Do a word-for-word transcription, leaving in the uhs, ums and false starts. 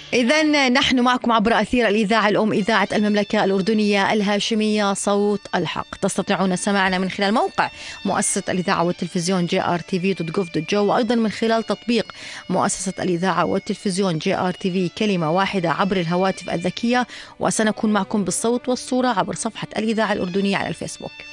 إذن نحن معكم عبر أثير الإذاعة الأم، إذاعة المملكة الأردنية الهاشمية صوت الحق. تستطيعون سماعنا من خلال موقع مؤسسة الإذاعة والتلفزيون جي آر تي في دوت جوف دوت جو، وأيضا من خلال تطبيق مؤسسة الإذاعة والتلفزيون جي آر تي في كلمة واحدة عبر الهواتف الذكية. وسنكون معكم بالصوت والصورة عبر صفحة الإذاعة الأردنية على الفيسبوك.